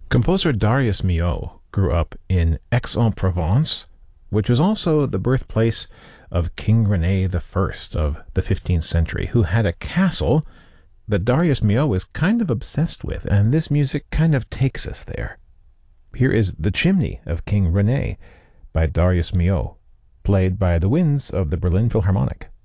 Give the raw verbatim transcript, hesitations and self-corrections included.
Composer Darius Milhaud grew up in Aix-en-Provence, which was also the birthplace of King René the First of the fifteenth century, who had a castle that Darius Milhaud was kind of obsessed with, and this music kind of takes us there. Here is The Chimney of King René by Darius Milhaud, played by the winds of the Berlin Philharmonic.